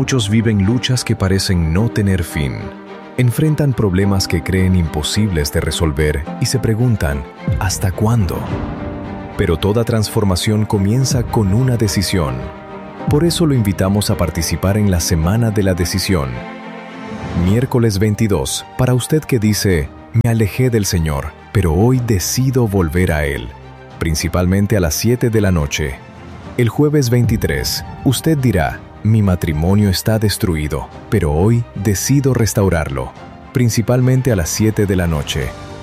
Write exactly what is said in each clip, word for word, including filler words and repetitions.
Muchos viven luchas que parecen no tener fin. Enfrentan problemas que creen imposibles de resolver y se preguntan, ¿hasta cuándo? Pero toda transformación comienza con una decisión. Por eso lo invitamos a participar en la Semana de la Decisión. Miércoles veintidós, para usted que dice, me alejé del Señor, pero hoy decido volver a Él, principalmente a las siete de la noche. El jueves veintitrés, usted dirá, mi matrimonio está destruido, pero hoy decido restaurarlo, principalmente a las siete de la noche.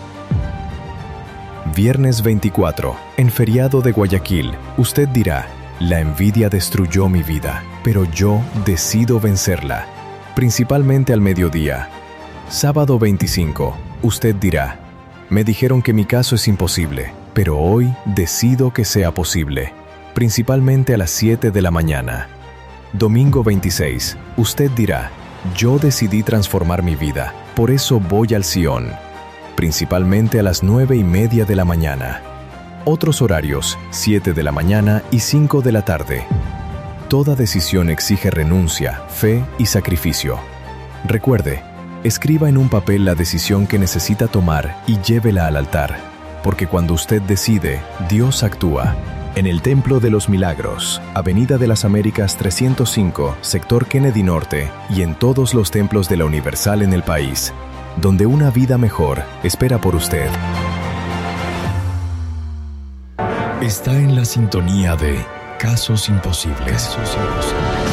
Viernes veinticuatro, en feriado de Guayaquil, usted dirá, la envidia destruyó mi vida, pero yo decido vencerla, principalmente al mediodía. Sábado veinticinco, usted dirá, me dijeron que mi caso es imposible, pero hoy decido que sea posible, principalmente a las siete de la mañana. Domingo veintiséis, usted dirá, yo decidí transformar mi vida, por eso voy al Sion, principalmente a las nueve y media de la mañana. Otros horarios, siete de la mañana y cinco de la tarde. Toda decisión exige renuncia, fe y sacrificio. Recuerde, escriba en un papel la decisión que necesita tomar y llévela al altar, porque cuando usted decide, Dios actúa. En el Templo de los Milagros, Avenida de las Américas trescientos cinco, sector Kennedy Norte, y en todos los templos de la Universal en el país, donde una vida mejor espera por usted. Está en la sintonía de Casos Imposibles. Casos Imposibles.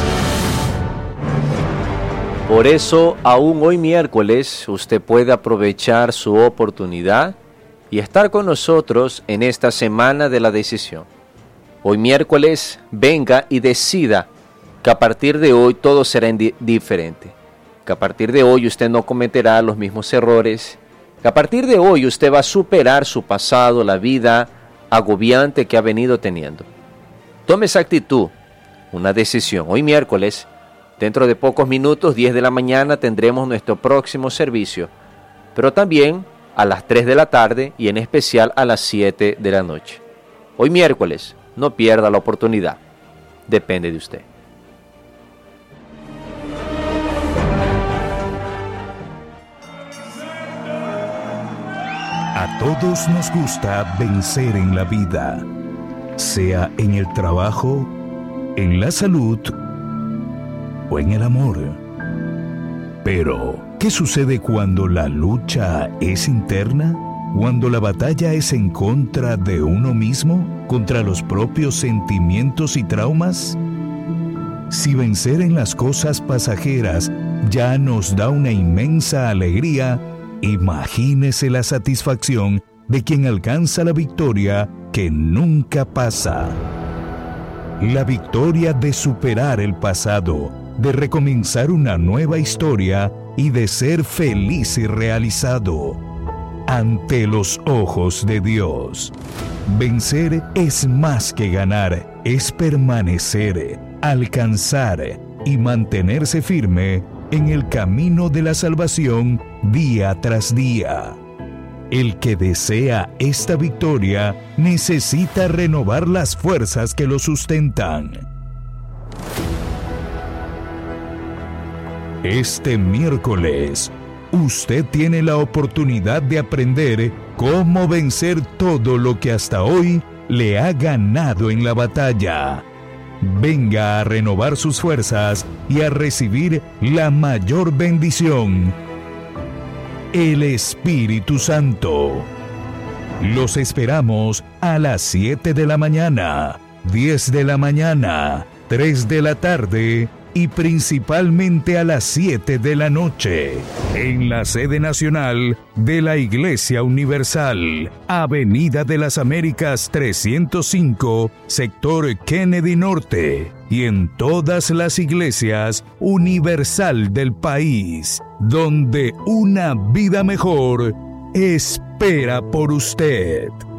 Por eso, aún hoy miércoles, usted puede aprovechar su oportunidad y estar con nosotros en esta Semana de la Decisión. Hoy miércoles, venga y decida que a partir de hoy todo será indi- diferente. Que a partir de hoy usted no cometerá los mismos errores. Que a partir de hoy usted va a superar su pasado, la vida agobiante que ha venido teniendo. Tome esa actitud, una decisión. Hoy miércoles, dentro de pocos minutos, diez de la mañana, tendremos nuestro próximo servicio. Pero también a las tres de la tarde y en especial a las siete de la noche. Hoy miércoles, no pierda la oportunidad. Depende de usted. A todos nos gusta vencer en la vida, sea en el trabajo, en la salud o en el amor. Pero, ¿qué sucede cuando la lucha es interna? Cuando la batalla es en contra de uno mismo, contra los propios sentimientos y traumas. Si vencer en las cosas pasajeras ya nos da una inmensa alegría, imagínese la satisfacción de quien alcanza la victoria que nunca pasa. La victoria de superar el pasado, de recomenzar una nueva historia y de ser feliz y realizado ante los ojos de Dios. Vencer es más que ganar, es permanecer, alcanzar y mantenerse firme en el camino de la salvación día tras día. El que desea esta victoria necesita renovar las fuerzas que lo sustentan. Este miércoles, usted tiene la oportunidad de aprender cómo vencer todo lo que hasta hoy le ha ganado en la batalla. Venga a renovar sus fuerzas y a recibir la mayor bendición, el Espíritu Santo. Los esperamos a las siete de la mañana, diez de la mañana, tres de la tarde y principalmente a las siete de la noche, en la sede nacional de la Iglesia Universal, Avenida de las Américas trescientos cinco, sector Kennedy Norte, y en todas las iglesias universal del país, donde una vida mejor espera por usted.